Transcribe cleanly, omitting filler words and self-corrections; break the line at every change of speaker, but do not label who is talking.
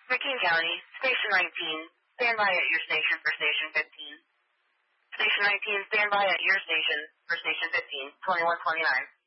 McKean County, Station 19, stand by at your station for Station 15. Station 19, stand by at your station for Station 15, 2129.